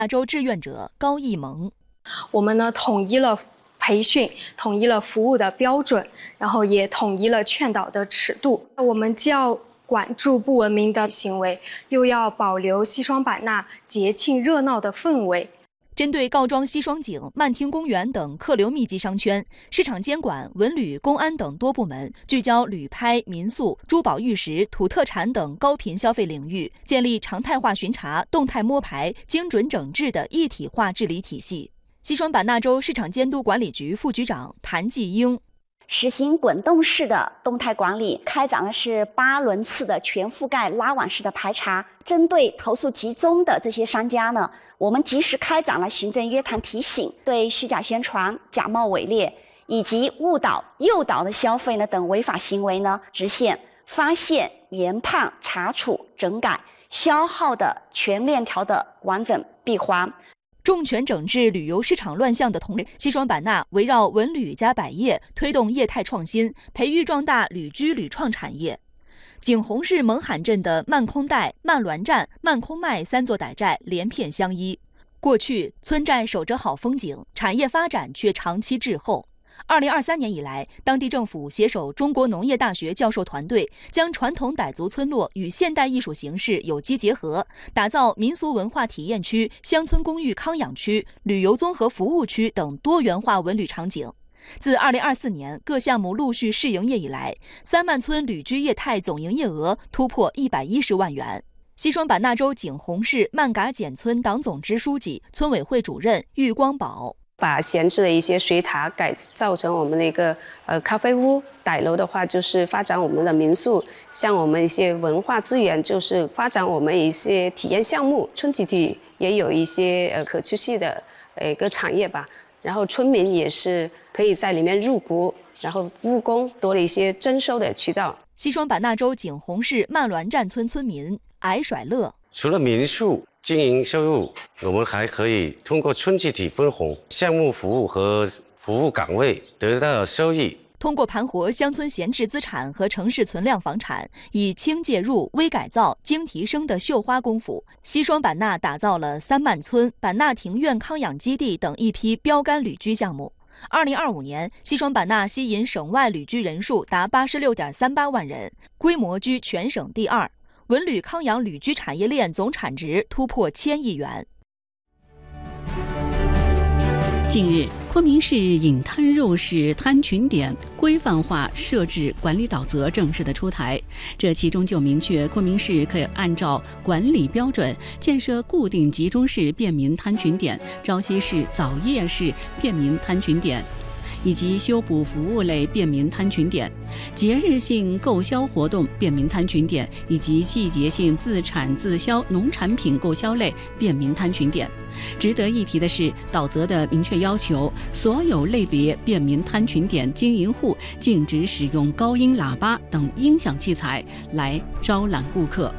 亚洲志愿者高义萌。 我们呢统一了培训，统一了服务的标准，然后也统一了劝导的尺度。我们既要管住不文明的行为，又要保留西双版纳节庆热闹的氛围。 针对告庄西双景、曼听公园等客流密集商圈，市场监管、文旅、公安等多部门聚焦旅拍、民宿、珠宝玉石、土特产等高频消费领域，建立常态化巡查、动态摸排、精准整治的一体化治理体系。西双版纳州市场监督管理局副局长谭继英。 实行滚动式的动态管理，开展的是8轮次的全覆盖拉网式的排查。针对投诉集中的这些商家呢，我们及时开展了行政约谈提醒，对虚假宣传、假冒伪劣以及误导、诱导的消费呢等违法行为呢，实现发现、研判、查处、整改、消耗的全链条的完整闭环。 重拳整治旅游市场乱象的同时，西双版纳围绕文旅加百业，推动业态创新，培育壮大旅居旅创产业。景洪市勐罕镇的曼空岱、曼栾站、曼空迈3座傣寨连片相依。过去村寨守着好风景，产业发展却长期滞后。2023年以来，当地政府携手中国农业大学教授团队，将传统傣族村落与现代艺术形式有机结合，打造民俗文化体验区、乡村公寓康养区、旅游综合服务区等多元化文旅场景。自2024年各项目陆续试营业以来，3曼村旅居业态总营业额突破110万元。西双版纳州景洪市曼嘎简村党总支书记、村委会主任郁光宝。 把闲置的一些水塔改造成我们的一个咖啡屋，傣楼的话就是发展我们的民宿，像我们一些文化资源就是发展我们一些体验项目，村集体也有一些可持续的一个产业吧，然后村民也是可以在里面入股，然后务工多了一些征收的渠道。 西双版纳州景洪市曼栾站村村民矮甩乐。 除了民宿经营收入，我们还可以通过村集体分红、项目服务和服务岗位得到收益。 通过盘活乡村闲置资产和城市存量房产，以轻介入、微改造、精提升的绣花功夫，西双版纳打造了3曼村、版纳庭院康养基地等一批标杆旅居项目。2025年，西双版纳吸引省外旅居人数达86.38万人，规模居全省第2。文旅康养旅居产业链总产值突破1000亿元。 近日，昆明市引滩入市滩群点规范化设置管理导则正式的出台，这其中就明确昆明市可以按照管理标准建设固定集中式便民滩群点、朝夕市早夜市便民滩群点，以及修补服务类便民滩群点、节日性购销活动便民滩群点以及季节性自产自销农产品购销类便民滩群点。值得一提的是，导则的明确要求，所有类别便民滩群点经营户禁止使用高音喇叭等音响器材来招揽顾客。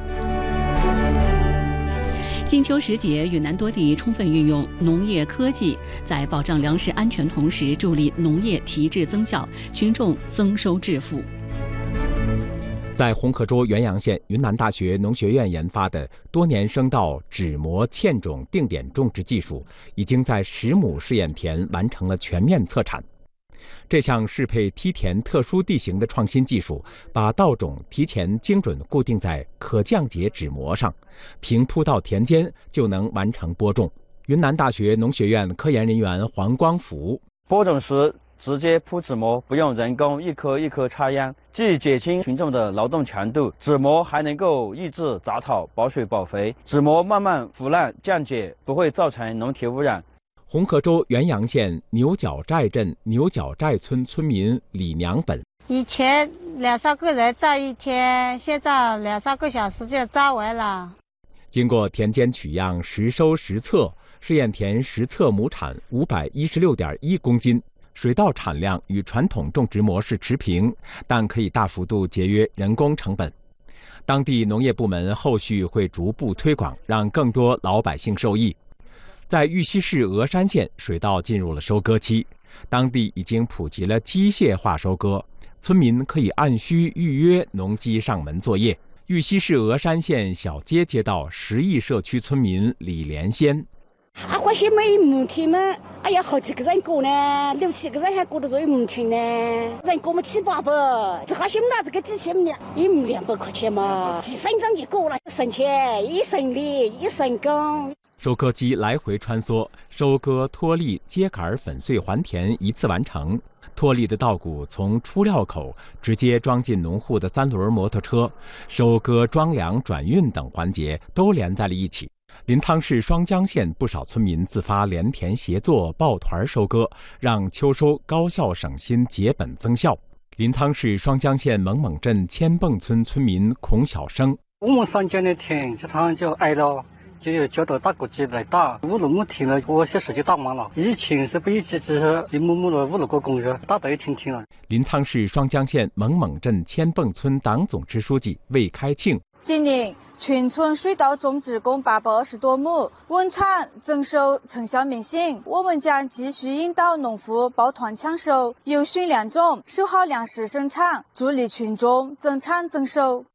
金秋时节，云南多地充分运用农业科技，在保障粮食安全同时，助力农业提质增效，群众增收致富。 在红河州元阳县云南大学农学院研发的多年生稻纸膜嵌种定点种植技术，已经在10亩试验田完成了全面测产。这项适配梯田特殊地形的创新技术，把稻种提前精准固定在可降解纸膜上，平铺到田间就能完成播种。云南大学农学院科研人员黄光福： 播种时直接铺纸膜，不用人工一颗一颗插秧，既减轻群众的劳动强度，纸膜还能够抑制杂草、保水保肥，纸膜慢慢腐烂降解，不会造成农田污染。 红河州元阳县牛角寨镇牛角寨村村民李娘本： 以前2-3个人扎一天，现在2-3个小时就扎完了。 经过田间取样、实收实测，试验田实测亩产516.1公斤，水稻产量与传统种植模式持平，但可以大幅度节约人工成本。当地农业部门后续会逐步推广，让更多老百姓受益。在玉溪市峨山县，水稻进入了收割期，当地已经普及了机械化收割，村民可以按需预约农机上门作业。玉溪市峨山县小街街道10亿社区村民李连先： 么些没问题嘛？哎呀，好几个人过呢，6、7个人还过得最问题呢。人过么7、8百，这好像拿这个机器呢，100-200块钱嘛，几分钟就过了，省钱，一省力，一省工。 收割机来回穿梭，收割、脱粒、秸秆、粉碎、还田一次完成。脱粒的稻谷从出料口直接装进农户的3轮摩托车，收割、装粮、转运等环节都连在了一起。临沧市双江县不少村民自发连田协作、抱团收割，让秋收高效省心、节本增效。临沧市双江县蒙蒙镇千蹦村村民孔小生： 我们3家的田这趟就挨了。就有交到大国际来打，5、6亩田了，我小时就打完了。以前是不一起只是1亩亩了5、6个工人，打得一天天了。 临沧市双江县蒙蒙镇千蹦村党总支书记魏开庆： 今年全村水稻种植共820多亩，稳产增收成效明显。我们将继续引导农户抱团抢收，优训良种，守好粮食生产，助力群众增产增收。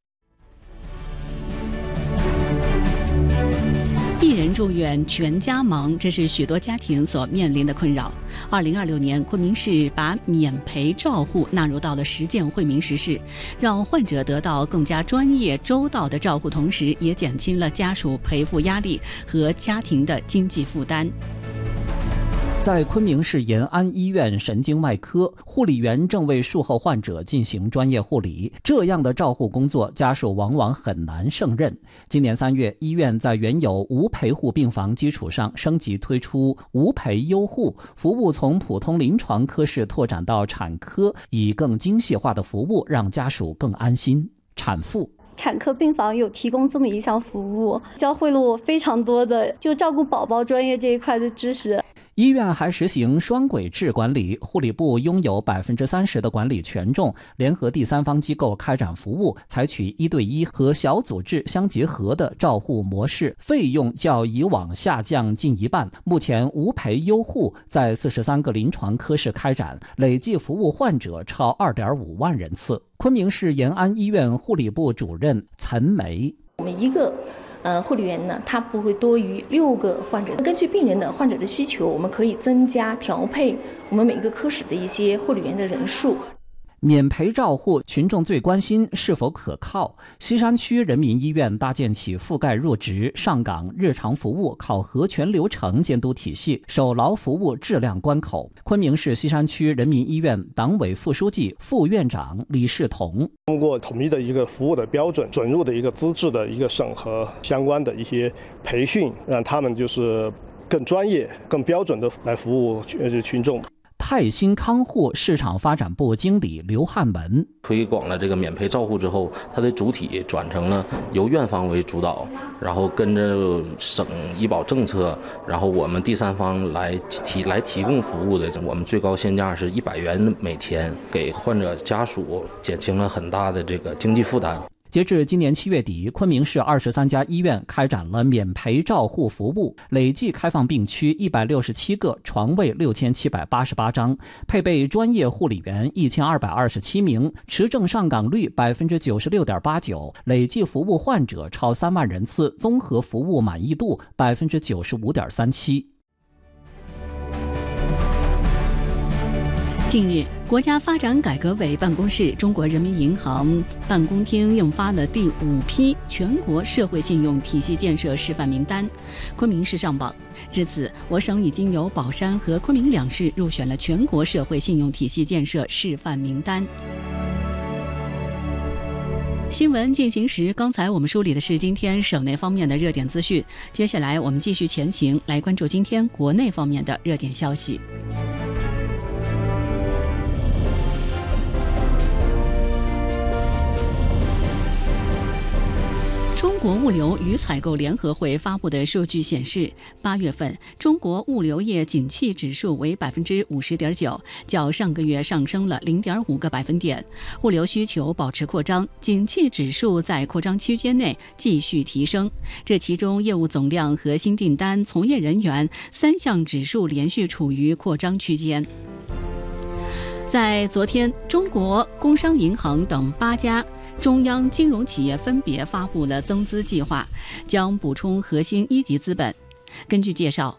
一人住院全家忙，这是许多家庭所面临的困扰。2026年，昆明市把免赔照护纳入到了实践惠民实施，让患者得到更加专业周到的照护，同时也减轻了家属赔付压力和家庭的经济负担。 在昆明市延安医院神经外科，护理员正为术后患者进行专业护理。这样的照护工作，家属往往很难胜任。今年3月，医院在原有无陪护病房基础上升级推出无陪优护服务，从普通临床科室拓展到产科，以更精细化的服务让家属更安心。产妇。 产科病房有提供这么一项服务，教会了我非常多的就照顾宝宝专业这一块的知识。 医院还实行双轨制管理，护理部拥有30%的管理权重，联合第三方机构开展服务，采取1对1和小组制相结合的照护模式，费用较以往下降近1半。目前无陪优护在43个临床科室开展，累计服务患者超2.5万人次。昆明市延安医院护理部主任岑梅： 我们一个护理员呢，他不会多于6个患者。根据病人的患者的需求，我们可以增加调配我们每个科室的一些护理员的人数。 免赔照护，群众最关心是否可靠。西山区人民医院搭建起覆盖入职、上岗、日常服务考核全流程监督体系，守牢服务质量关口。昆明市西山区人民医院党委副书记、副院长李世同： 通过统一的一个服务的标准、准入的一个资质的一个审核，相关的一些培训，让他们就是更专业、更标准的来服务群众。 泰兴康护市场发展部经理刘汉文： 推广了这个免赔照护之后，它的主体转成了由院方为主导，然后跟着省医保政策，然后我们第三方来提供服务的，我们最高限价是100元每天，给患者家属减轻了很大的这个经济负担。 截至今年7月底，昆明市23家医院开展了免赔照护服务，累计开放病区167个，床位6788张，配备专业护理员1227名，持证上岗率96.89%，累计服务患者超3万人次，综合服务满意度95.37%。 近日，国家发展改革委办公室、中国人民银行办公厅印发了第5批全国社会信用体系建设示范名单，昆明市上榜。至此，我省已经有宝山和昆明2市入选了全国社会信用体系建设示范名单。新闻进行时，刚才我们梳理的是今天省内方面的热点资讯，接下来我们继续前行，来关注今天国内方面的热点消息。中国物流与采购联合会发布的数据显示，8月份中国物流业景气指数为50.9%，较上个月上升了0.5个百分点。物流需求保持扩张，景气指数在扩张区间内继续提升。这其中，业务总量和新订单、从业人员3项指数连续处于扩张区间。在昨天，中国工商银行等8家中央金融企业分别发布了增资计划，将补充核心1级资本。根据介绍，